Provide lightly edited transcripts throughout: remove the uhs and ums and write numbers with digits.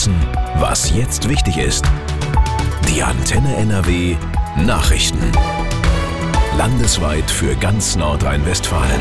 wissen, was jetzt wichtig ist. Die Antenne NRW Nachrichten. Landesweit für ganz Nordrhein-Westfalen.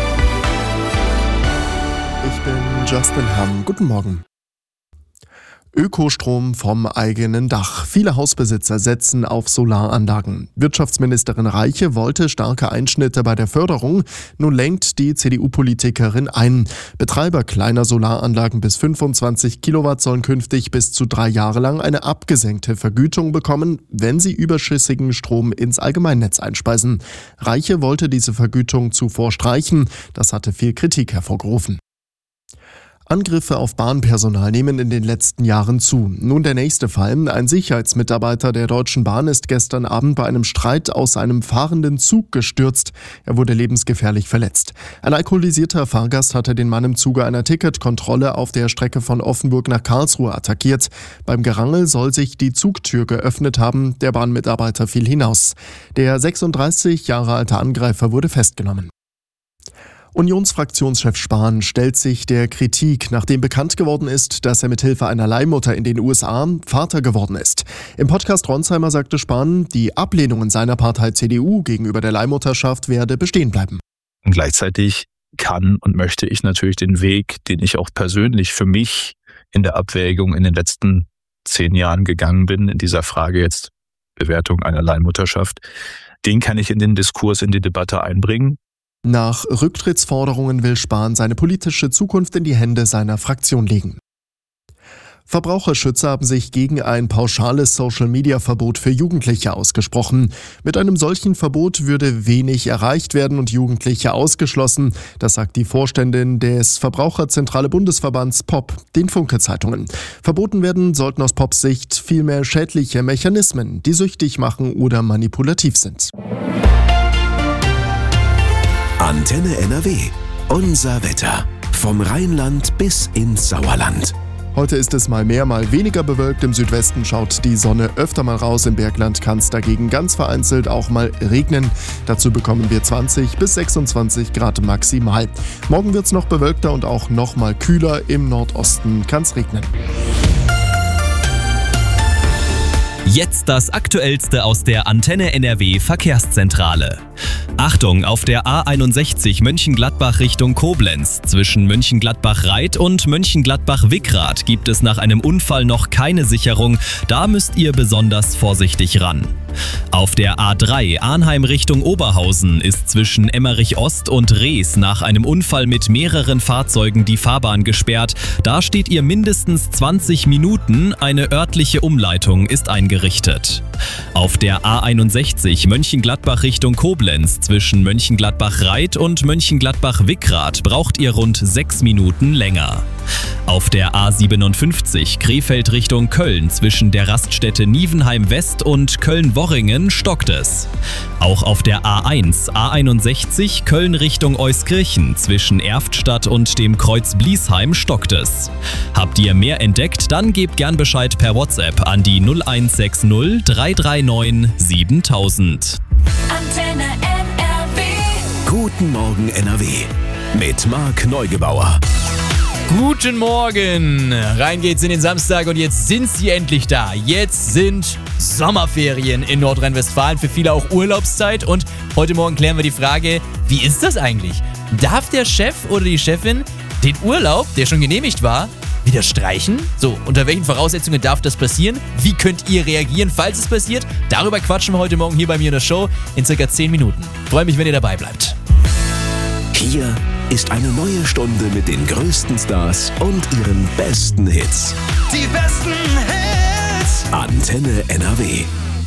Ich bin Justin Hamm. Guten Morgen. Ökostrom vom eigenen Dach. Viele Hausbesitzer setzen auf Solaranlagen. Wirtschaftsministerin Reiche wollte starke Einschnitte bei der Förderung. Nun lenkt die CDU-Politikerin ein. Betreiber kleiner Solaranlagen bis 25 Kilowatt sollen künftig bis zu 3 Jahre lang eine abgesenkte Vergütung bekommen, wenn sie überschüssigen Strom ins Allgemeinnetz einspeisen. Reiche wollte diese Vergütung zuvor streichen. Das hatte viel Kritik hervorgerufen. Angriffe auf Bahnpersonal nehmen in den letzten Jahren zu. Nun der nächste Fall. Ein Sicherheitsmitarbeiter der Deutschen Bahn ist gestern Abend bei einem Streit aus einem fahrenden Zug gestürzt. Er wurde lebensgefährlich verletzt. Ein alkoholisierter Fahrgast hatte den Mann im Zuge einer Ticketkontrolle auf der Strecke von Offenburg nach Karlsruhe attackiert. Beim Gerangel soll sich die Zugtür geöffnet haben. Der Bahnmitarbeiter fiel hinaus. Der 36 Jahre alte Angreifer wurde festgenommen. Unionsfraktionschef Spahn stellt sich der Kritik, nachdem bekannt geworden ist, dass er mithilfe einer Leihmutter in den USA Vater geworden ist. Im Podcast Ronsheimer sagte Spahn, die Ablehnung in seiner Partei CDU gegenüber der Leihmutterschaft werde bestehen bleiben. Und gleichzeitig kann und möchte ich natürlich den Weg, den ich auch persönlich für mich in der Abwägung in den letzten 10 Jahren gegangen bin, in dieser Frage jetzt Bewertung einer Leihmutterschaft, den kann ich in den Diskurs, in die Debatte einbringen. Nach Rücktrittsforderungen will Spahn seine politische Zukunft in die Hände seiner Fraktion legen. Verbraucherschützer haben sich gegen ein pauschales Social-Media-Verbot für Jugendliche ausgesprochen. Mit einem solchen Verbot würde wenig erreicht werden und Jugendliche ausgeschlossen. Das sagt die Vorständin des Verbraucherzentrale Bundesverbands POP, den Funke-Zeitungen. Verboten werden sollten aus POPs Sicht vielmehr schädliche Mechanismen, die süchtig machen oder manipulativ sind. Antenne NRW. Unser Wetter. Vom Rheinland bis ins Sauerland. Heute ist es mal mehr, mal weniger bewölkt. Im Südwesten schaut die Sonne öfter mal raus. Im Bergland kann es dagegen ganz vereinzelt auch mal regnen. Dazu bekommen wir 20 bis 26 Grad maximal. Morgen wird es noch bewölkter und auch noch mal kühler. Im Nordosten kann es regnen. Jetzt das Aktuellste aus der Antenne NRW Verkehrszentrale. Achtung, auf der A61 Mönchengladbach Richtung Koblenz. Zwischen Mönchengladbach-Reit und Mönchengladbach-Wickrath gibt es nach einem Unfall noch keine Sicherung. Da müsst ihr besonders vorsichtig ran. Auf der A3 Arnheim Richtung Oberhausen ist zwischen Emmerich-Ost und Rees nach einem Unfall mit mehreren Fahrzeugen die Fahrbahn gesperrt. Da steht ihr mindestens 20 Minuten. Eine örtliche Umleitung ist eingerichtet. Auf der A61 Mönchengladbach Richtung Koblenz zwischen Mönchengladbach-Reit und Mönchengladbach-Wickrath braucht ihr rund 6 Minuten länger. Auf der A57 Krefeld Richtung Köln zwischen der Raststätte Nievenheim West und Köln-Worringen stockt es. Auch auf der A61 Köln Richtung Euskirchen zwischen Erftstadt und dem Kreuz Bliesheim stockt es. Habt ihr mehr entdeckt, dann gebt gern Bescheid per WhatsApp an die 0160 339 7000. Antenne NRW. Guten Morgen NRW. Mit Marc Neugebauer. Guten Morgen! Rein geht's in den Samstag und jetzt sind sie endlich da. Jetzt sind Sommerferien in Nordrhein-Westfalen, für viele auch Urlaubszeit. Und heute Morgen klären wir die Frage, wie ist das eigentlich? Darf der Chef oder die Chefin den Urlaub, der schon genehmigt war, wieder streichen? So, unter welchen Voraussetzungen darf das passieren? Wie könnt ihr reagieren, falls es passiert? Darüber quatschen wir heute Morgen hier bei mir in der Show in circa 10 Minuten. Freue mich, wenn ihr dabei bleibt. Hier ist eine neue Stunde mit den größten Stars und ihren besten Hits. Die besten Hits. Antenne NRW.